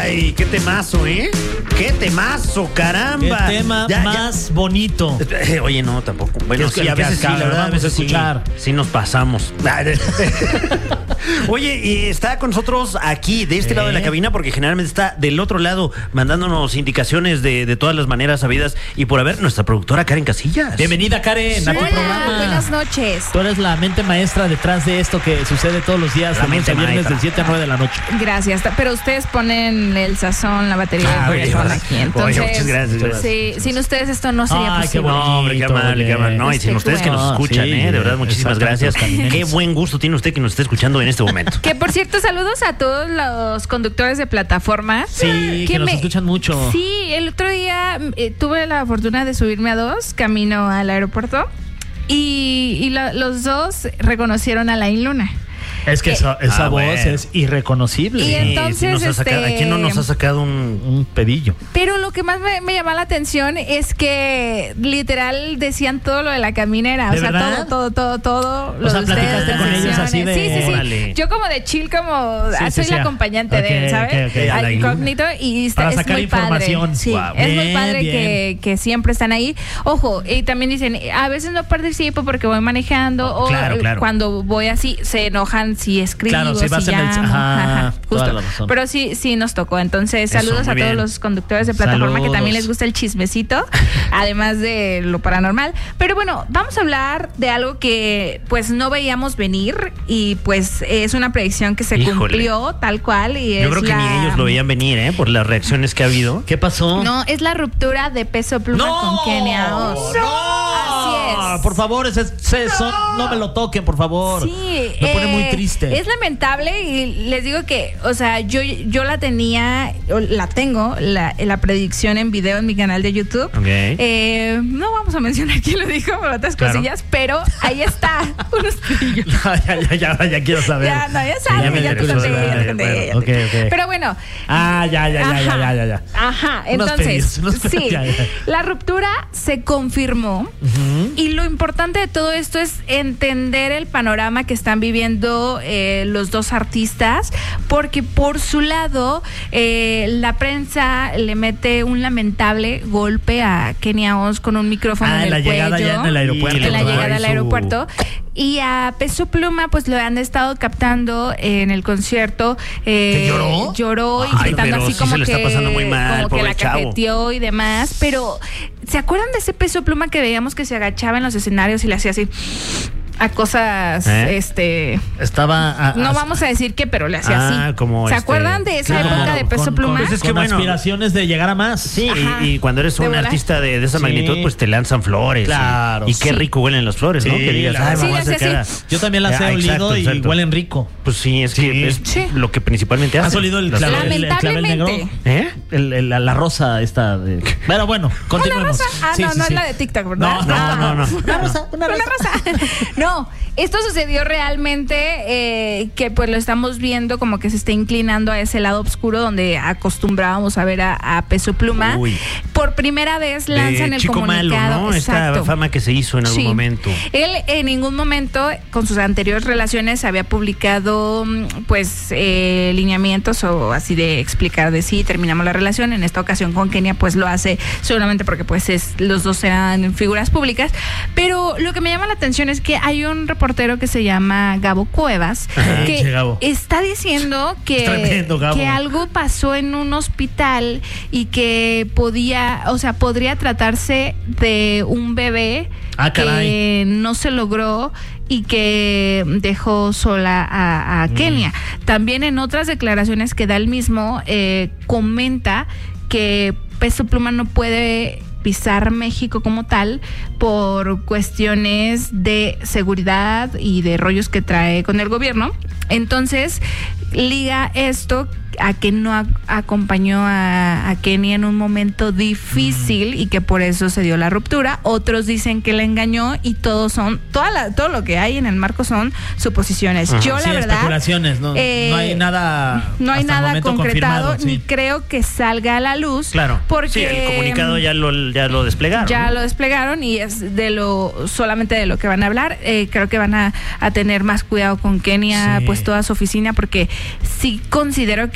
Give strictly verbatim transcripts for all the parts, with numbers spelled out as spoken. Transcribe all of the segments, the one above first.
Ay, qué temazo, ¿eh? Qué temazo, caramba. Qué tema ya, más ya. bonito. Eh, oye, no, tampoco. Bueno, sí, que, a veces que sí, la verdad, a veces a escuchar. Sí, sí nos pasamos. Oye, y está con nosotros aquí, de este ¿Eh? lado de la cabina, porque generalmente está del otro lado, mandándonos indicaciones de, de todas las maneras sabidas y por haber, nuestra productora Karen Casillas. Bienvenida, Karen, Sí. a tu Hola, programa. buenas noches. Tú eres la mente maestra detrás de esto que sucede todos los días, La de lunes mente a viernes, maestra. del siete a nueve de la noche. Gracias, pero ustedes ponen el sazón, la batería Ah, del oye, reggaetón oye, aquí. Entonces, muchas gracias, gracias. Sí, sin ustedes esto no sería Ay, qué posible. bonito. No, hombre, qué amable, qué amable. No, y sin Este, ustedes que nos bueno. escuchan, Sí, ¿eh? De verdad, muchísimas exactamente, gracias. los camineros. Qué buen gusto tiene usted que nos esté escuchando en este momento. Que por cierto, saludos a todos los conductores de plataforma. Sí, que nos escuchan mucho. Sí, el otro día eh, tuve la fortuna de subirme a dos camino al aeropuerto y, y la- los dos reconocieron a Lain Luna. Es que esa, esa Ah, voz bueno. es irreconocible. Y Sí, entonces, sí nos ha sacado- este- ¿a quién no nos ha sacado un...? Un pedillo. Pero lo que más me, me llamó la atención es que literal decían todo lo de la caminera. ¿De o sea, verdad? todo, todo, todo, todo. Lo sea, de ustedes, platicaste las con ellos así de- Sí, sí, sí. Órale. Yo como de chill, como Sí, ah, sí, soy sí, la ah. acompañante de él, Ok, ¿sabes? ok, ok. A Al la incógnito y está, Para es sacar muy información. padre. Sí, Guau. es muy Bien, padre bien. que, que siempre están ahí. Ojo, y también dicen, a veces no participo porque voy manejando Oh, o claro, claro. cuando voy así se enojan si escribo, Claro, si vas en el- llamo. ajá, Ajá, toda justo. la razón. Pero sí, sí nos tocó. Entonces, Eso, saludos muy a todos bien. los conductores de plataforma Saludos. que también les gusta el chismecito, además de lo paranormal. Pero bueno, vamos a hablar de algo que pues no veíamos venir y pues es una predicción que se Híjole. cumplió tal cual y Yo es creo que la... ni ellos lo veían venir, ¿eh? Por las reacciones que ha habido. ¿Qué pasó? No, es la ruptura de Peso Pluma con Kenia Oz. Así es. Por favor, ese, ese son, no me lo toquen, por favor. Sí, me pone eh, muy triste. Es lamentable y les digo que, o sea, yo, yo la tenía, o la tengo, la, la predicción en video en mi canal de YouTube. Ok. Eh, no vamos a mencionar quién lo dijo por otras Claro. cosillas, pero ahí está. Unos pillos. ya, ya, ya, ya quiero saber. Ya, no, ya ya sabes, me ya te interesó, conté, ya, ya te ya, conté, bueno, ya te ok, conté. ok. Pero bueno. Ah, ya, ya, ya, ya, Ajá, ya, ya, ya. Ajá, Unos entonces, pedidos, unos sí, pedidos, ya, ya. la ruptura se confirmó y lo importante de todo esto es entender el panorama que están viviendo eh, los dos artistas, porque por su lado eh, la prensa le mete un lamentable golpe a Kenia Oz con un micrófono Ah, en en la el llegada cuello, ya en el aeropuerto. en la Claro. llegada al Su- aeropuerto. Y a Peso Pluma, pues lo han estado captando en el concierto. Eh, ¿Que lloró? Lloró y Ay, gritando pero así sí como se le que, está pasando muy mal, como que pobre la chavo. cajeteó y demás. Pero, ¿se acuerdan de ese Peso Pluma que veíamos que se agachaba en los escenarios y le hacía así a cosas, ¿Eh? este... Estaba. a- No a- vamos a decir qué, pero le hacía Ah, así. como ¿Se este- acuerdan de esa Sí, época como de Peso con- Pluma? Con, Pues es que con bueno. aspiraciones de llegar a más. Sí, Ajá. y, y cuando eres De un volar. artista de, de esa Sí. magnitud, pues te lanzan flores. Claro, Y, y qué sí. rico huelen las flores, ¿no? Sí, Que digas, la ay, verdad. vamos a Sí, le acercar hacía a- Yo también las he Ah, olido exacto, y exacto. huelen rico. Pues sí, es Sí. que es Sí. lo que principalmente hace. ¿Has olido el Las clavel, flores. el- el clavel negro? Lamentablemente. ¿Eh? El- el- la, la rosa esta de... Pero bueno, continuemos. ¿Una rosa? Ah, Sí, no, sí, no sí. es la de TikTok, ¿verdad? No, no, no, no. Una rosa, una rosa. No, esto sucedió realmente eh, que pues lo estamos viendo como que se está inclinando a ese lado oscuro donde acostumbrábamos a ver a, a Peso Pluma. Uy. Por primera vez lanzan De el chico malo, comunicado. ¿no? Esta Exacto. fama que se hizo en algún Sí. momento. Él en ningún momento con sus anteriores relaciones había publicado mm, pues eh, lineamientos o así de explicar de sí terminamos la relación. En esta ocasión con Kenia pues lo hace seguramente porque pues es, los dos eran figuras públicas. Pero lo que me llama la atención es que hay un reportero que se llama Gabo Cuevas Ajá. que Che, Gabo. está diciendo que, Es tremendo, Gabo. que algo pasó en un hospital y que podía, o sea, podría tratarse de un bebé Ah, caray. que no se logró y que dejó sola a, a Kenia. También en otras declaraciones que da el mismo, eh, comenta que Peso Pluma no puede pisar México como tal por cuestiones de seguridad y de rollos que trae con el gobierno. Entonces, liga esto a que no a- acompañó a, a Kenia en un momento difícil mm. y que por eso se dio la ruptura. Otros dicen que la engañó y todos son, toda la, todo lo que hay en el marco son suposiciones. Ajá. Yo Sí, la verdad, especulaciones, no, eh, no hay nada. no hay hasta el nada momento concretado, confirmado, sí. ni creo que salga a la luz. Claro. porque Sí, el comunicado ya lo, ya lo desplegaron. ya ¿no? lo desplegaron y es de lo solamente de lo que van a hablar. Eh, creo que van a, a tener más cuidado con Kenia, Sí. pues toda su oficina, porque sí considero que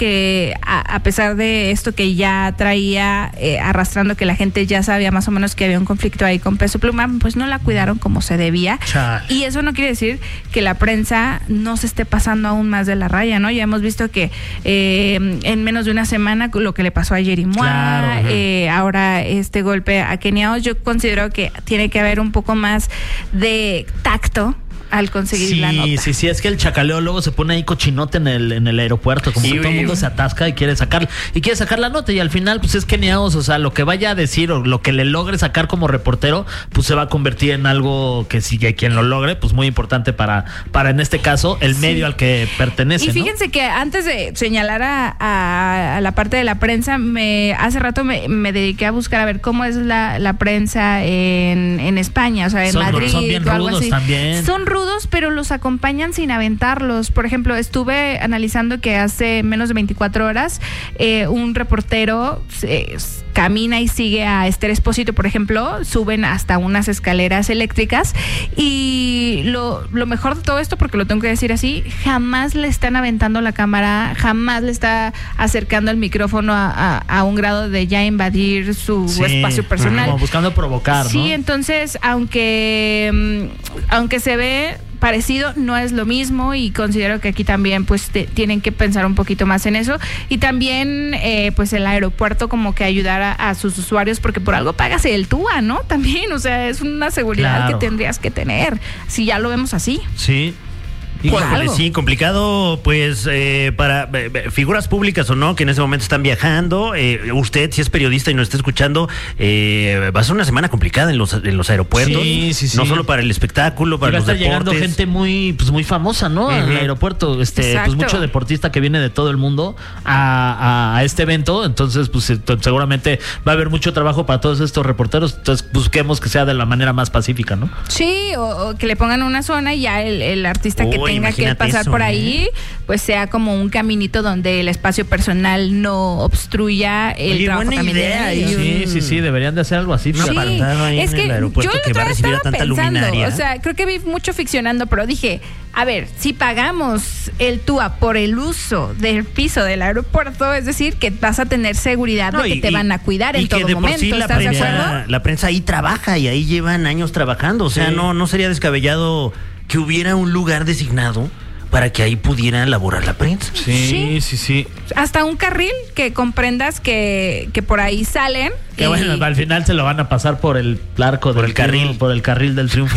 eh, a, a pesar de esto que ya traía eh, arrastrando, que la gente ya sabía más o menos que había un conflicto ahí con Peso Pluma, pues no la cuidaron como se debía. Chale. Y eso no quiere decir que la prensa no se esté pasando aún más de la raya, ¿no? Ya hemos visto que eh, en menos de una semana lo que le pasó a Jerry Mois, Claro, eh, ahora este golpe a Kenia Oz, yo considero que tiene que haber un poco más de tacto al conseguir Sí, la nota. sí, sí, es que el chacaleo luego se pone ahí cochinote en el, en el aeropuerto, como Sí, que todo el güey. mundo se atasca y quiere sacar, y quiere sacar la nota, y al final, pues es Kenia Oz, o sea, lo que vaya a decir o lo que le logre sacar como reportero, pues se va a convertir en algo que si hay quien lo logre, pues muy importante para, para en este caso, el medio al que pertenece. Y ¿no? fíjense que antes de señalar a, a- a la parte de la prensa, me hace rato me, me dediqué a buscar a ver cómo es la, la prensa en, en España, o sea, en Son- Madrid son bien o algo rudos así. también. Son rudos, pero los acompañan sin aventarlos. Por ejemplo, estuve analizando que hace menos de veinticuatro horas eh, un reportero eh, camina y sigue a Esther Expósito, por ejemplo, suben hasta unas escaleras eléctricas, y lo, lo mejor de todo esto, porque lo tengo que decir así, jamás le están aventando la cámara, jamás le está acercando el micrófono a, a- a un grado de ya invadir su Sí, espacio personal. como buscando provocar, ¿no? Sí, entonces, aunque, mm, aunque se ve parecido, no es lo mismo, y considero que aquí también pues te- tienen que pensar un poquito más en eso, y también eh, pues el aeropuerto como que ayudar a, a sus usuarios, porque por algo pagas el T U A, ¿no? También, o sea, es una seguridad Claro. que tendrías que tener, si ya lo vemos así. Sí. Por Híjole, algo. sí, complicado, pues, eh, para eh, eh, figuras públicas o no, que en ese momento están viajando. Eh, usted, si es periodista y nos está escuchando, eh, va a ser una semana complicada en los, en los aeropuertos. Sí, sí, sí. No solo para el espectáculo, Y para va a los estar llegando deportes. gente muy, pues muy famosa, ¿no? Al Ujú. aeropuerto, este, Exacto. pues mucho deportista que viene de todo el mundo a, a- a este evento, entonces, pues eh, seguramente va a haber mucho trabajo para todos estos reporteros, entonces busquemos que sea de la manera más pacífica, ¿no? Sí, o, o que le pongan una zona y ya el, el artista que Uy, tenga que imagínate pasar eso, por ¿eh? ahí, pues sea como un caminito donde el espacio personal no obstruya el Oye, trabajo buena también de idea, ellos. y Sí, sí, sí, deberían de hacer algo así. Una fíjate. apartado ahí es en que el aeropuerto yo que el va a otro día recibir a estaba tanta pensando, luminaria. o sea, creo que vi mucho ficcionando, pero dije, a ver, si pagamos el T U A por el uso del piso del aeropuerto, es decir, que vas a tener seguridad No, de que y- te y- van a cuidar y en que todo de por momento, sí la ¿estás de prensa, acuerdo? la prensa ahí trabaja y ahí llevan años trabajando. O sea, Sí. no, no sería descabellado que hubiera un lugar designado para que ahí pudiera laborar la prensa. Sí, Sí. sí, sí. Hasta un carril que comprendas que, que por ahí salen. Que y- bueno, al final se lo van a pasar por el arco Por del el carril. triunfo, por el carril del triunfo.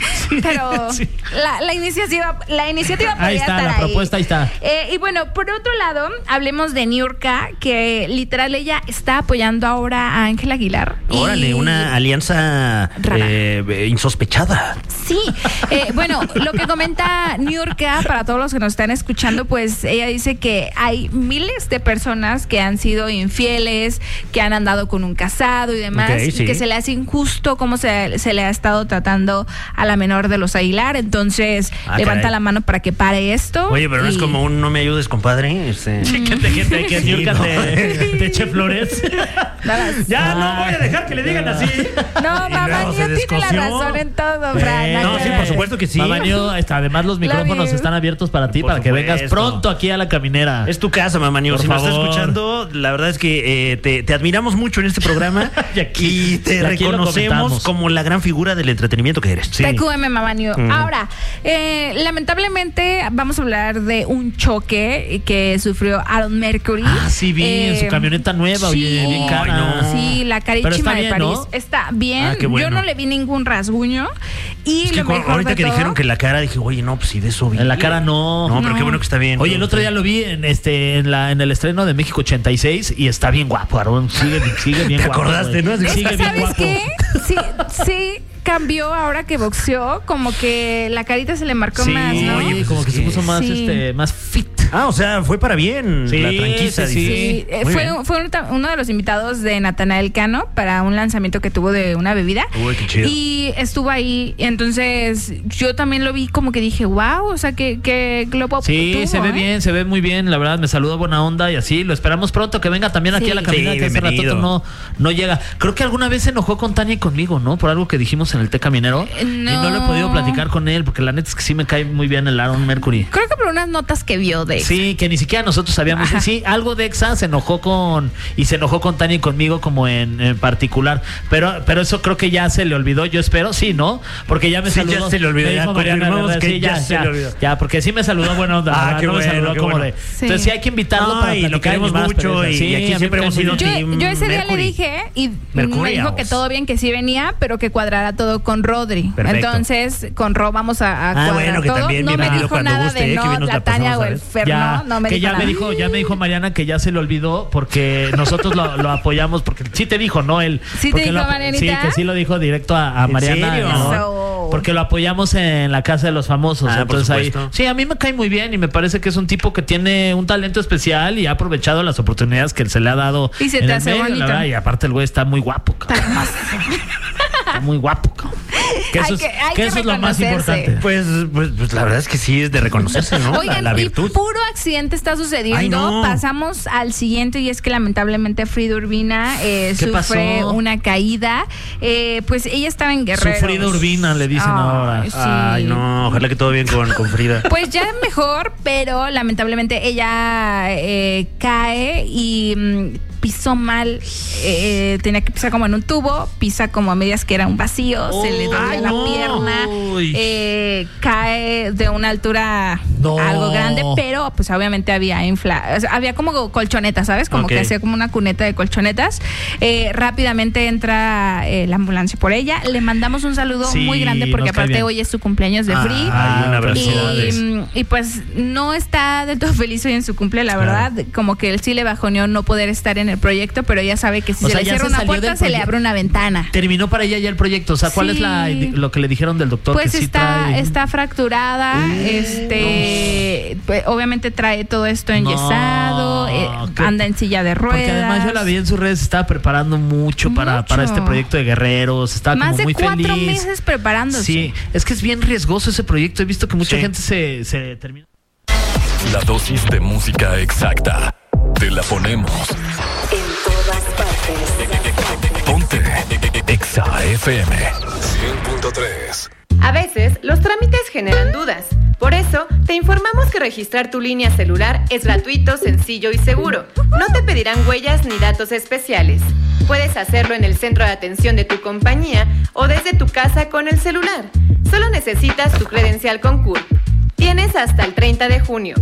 Pero Sí. la, la iniciativa, la iniciativa Ahí podría está, estar la propuesta, ahí está. Eh, y bueno, por otro lado, hablemos de Niurka, que literal ella está apoyando ahora a Ángel Aguilar. Y- Órale, una alianza Rara. eh, insospechada. Sí, eh, bueno, lo que comenta Niurka, para todos los que nos están escuchando, pues ella dice que hay miles de personas que han sido infieles, que han andado con un casado y demás, Ok, sí. y que se le hace injusto cómo se, se le ha estado tratando a la menor de los Aguilar. Entonces, Ah, levanta caray. la mano para que pare esto. Oye, pero no es y- como un no me ayudes, compadre. Este... que te, que te, que Sí, Niurka no. te, te eche flores. Nada. Ya no voy a dejar que le digan así. No, mamá, luego Nio se tiene la descosió. razón en todo, Fran. Eh, No, sí, por supuesto que sí. Mamá Nio, está, además los micrófonos you. están abiertos para ti, Por para que vengas supuesto. pronto aquí a la caminera. Es tu casa, mamá Nio. Por Si nos estás favor. escuchando, la verdad es que eh, te, te admiramos mucho en este programa Y aquí- y te y aquí lo reconocemos comentamos. como la gran figura del entretenimiento que eres. Sí. T Q M, mamá Nio. Mm. Ahora, eh, lamentablemente vamos a hablar de un choque que sufrió Aaron Mercury. Ah, sí, vi en su Eh, camioneta nueva, oye, sí. bien cara. Ay, no. Sí, la Pero carísima está de bien, París. ¿no? Está bien. Ah, qué bueno. Yo no le vi ningún rasguño. Y Es que lo cu- mejor ahorita de que todo, dijeron que la cara, dije, oye, no, pues sí, de eso vi. En la cara no. No, pero No. qué bueno que está bien. Oye, el otro día lo vi en este en la en el estreno de México ochenta y seis y está bien guapo, Aarón. Sigue, sigue bien ¿Te guapo. acordaste, güey. no? Es Sigue que, bien ¿sabes guapo. qué? Sí, sí cambió ahora que boxeó, como que la carita se le marcó Sí, más, ¿no? oye, Pues como es que se que- puso más Sí. este más fit. Ah, o sea, fue para bien Sí, la tranquiza. sí, sí. dices. Sí, eh, Muy fue, bien. fue un- uno de los invitados de Natanael Cano para un lanzamiento que tuvo de una bebida. Uy, qué chido. Y estuvo ahí, entonces yo también lo vi como que dije, wow, o sea, que, que globo Sí, tuvo, se ve ¿eh? bien, se ve muy bien, la verdad, me saluda buena onda y así, lo esperamos pronto que venga también aquí Sí. a la cabina, Sí, que hace bienvenido. rato no, no llega. Creo que alguna vez se enojó con Tania y conmigo, ¿no? Por algo que dijimos en el Té Caminero. Eh, Y no lo he no. podido platicar con él, porque la neta es que sí me cae muy bien el Aaron Mercury. Creo que por unas notas que vio de Exa. Sí, que ni siquiera nosotros sabíamos. Ajá. Sí, algo de Exa se enojó con y se enojó con Tania y conmigo como en, en particular, pero pero eso creo que ya se le olvidó, yo espero, sí, ¿no? Porque ya me Sí, saludó. ya se le olvidó, me ya dijo Mariana, confirmamos ¿verdad? que Sí, ya se le olvidó. Ya, porque sí me saludó, bueno, onda, Ah, ¿verdad? qué no bueno, me saludó qué como bueno. de. Sí. Entonces sí hay que invitarlo No, para y lo platicar queremos y más, mucho, pero- y- sí, y aquí a mí siempre me hemos cae sido muy Yo, bien. Team yo ese día Mercury. le dije y Mercury me dijo House. que todo bien, que sí venía, pero que cuadrara todo con Rodri. Perfecto. Entonces, con Ro vamos a, a Ah, cuadrar bueno, que todo. también, no me bienvenido dijo cuando nada guste, de eh, que no, bien nos la la Tania pasamos, o el ¿sabes? Fer, Ya, no, no me que dijo ya nada. me dijo, ya me dijo Mariana que ya se le olvidó porque nosotros lo, lo apoyamos, porque sí te dijo, ¿no? Él, ¿Sí te porque dijo, lo- Marianita? Sí, que sí lo dijo directo a, a ¿En Mariana. serio? ¿no? Eso. Porque lo apoyamos en la Casa de los Famosos. Ah, por entonces ahí. supuesto. Sí, a mí me cae muy bien y me parece que es un tipo que tiene un talento especial y ha aprovechado las oportunidades que se le ha dado. Y se en te el hace medio, la bonito. verdad, y aparte el güey está muy guapo, cabrón. Está muy guapo, cabrón. Que Hay eso es, que- hay que que eso es lo más reconocerse. importante. Pues, pues, pues la verdad es que sí es de reconocerse, ¿no? Oigan, la, la y virtud. puro accidente está sucediendo. Ay, no. Pasamos al siguiente y es que lamentablemente Frida Urbina eh, ¿Qué sufre pasó? una caída. Eh, pues ella estaba en Guerrero. Sufrida Urbina, le dicen Ay, ahora. sí. Ay, no, ojalá que todo bien con, con Frida. Pues ya mejor, pero lamentablemente ella eh, cae y mm, pisó mal. Eh, tenía que pisar como en un tubo, pisa como a medias que era un vacío, se le dobló Ay, la no. pierna, Uy. eh, cae de una altura No. algo grande, pero pues obviamente había infla, o sea, había como colchonetas, ¿sabes? Como Ok. que hacía como una cuneta de colchonetas. Eh, rápidamente entra eh, la ambulancia por ella. Le mandamos un saludo Sí, muy grande porque nos cae aparte bien. hoy es su cumpleaños de Ah, Free. ay, un abrazo. Y, mm, y pues no está del todo feliz hoy en su cumple, la verdad. Como que él sí le bajoneó no poder estar en el proyecto, pero ella sabe que si O se sea, le ya cierra se una salió puerta, del se le proyecto. abre una ventana. Terminó para ella ya el proyecto. O sea, ¿cuál Sí. es la lo que le dijeron del doctor? Pues que sí está, trae- está fracturada, este, pues, obviamente trae todo esto enyesado, No, eh, qué- anda en silla de ruedas. Porque además yo la vi en sus redes, se estaba preparando mucho, Para, Mucho. para este proyecto de Guerreros, estaba Más como de muy cuatro feliz. meses preparándose. Sí, es que es bien riesgoso ese proyecto. He visto que mucha Sí. gente se, se termina. La dosis de música exacta. Te la ponemos. En todas partes. Ponte Exa F M cien punto tres. A veces, los trámites generan dudas. Por eso, te informamos que registrar tu línea celular es gratuito, sencillo y seguro. No te pedirán huellas ni datos especiales. Puedes hacerlo en el centro de atención de tu compañía o desde tu casa con el celular. Solo necesitas tu credencial con C U R. Tienes hasta el treinta de junio.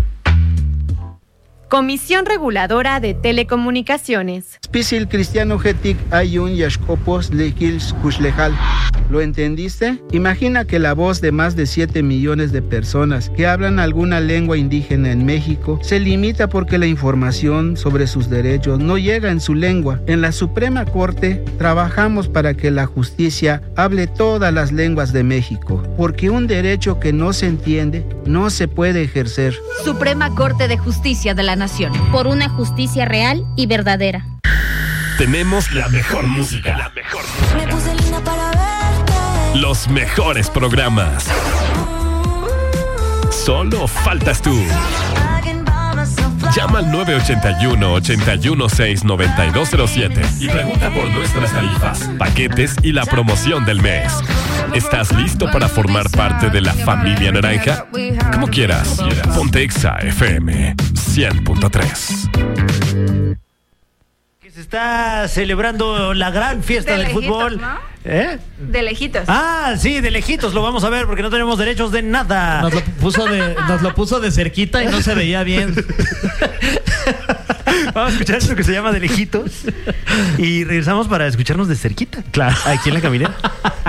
Comisión Reguladora de Telecomunicaciones. Spisil cristiano getic ayun yashkopos lehils kushlehal. ¿Lo entendiste? Imagina que la voz de más de siete millones de personas que hablan alguna lengua indígena en México se limita porque la información sobre sus derechos no llega en su lengua. En la Suprema Corte trabajamos para que la justicia hable todas las lenguas de México, porque un derecho que no se entiende no se puede ejercer. Suprema Corte de Justicia de la Nación. Por una justicia real y verdadera. Tenemos la mejor música. La mejor. Me puse linda para verte. Los mejores programas. Solo faltas tú. Llama al nueve ocho uno, ocho uno seis, nueve dos cero siete y pregunta por nuestras tarifas, paquetes y la promoción del mes. ¿Estás listo para formar parte de la familia naranja? Como quieras. Ponte Exa F M cien punto tres. Que se está celebrando la gran fiesta De del lejitos, fútbol. ¿no? ¿Eh? De lejitos. Ah, sí, de lejitos lo vamos a ver porque no tenemos derechos de nada. Nos lo puso de, nos lo puso de cerquita y no se veía bien. Vamos a escuchar esto que se llama De lejitos y regresamos para escucharnos de cerquita. Claro. Aquí en la caminera.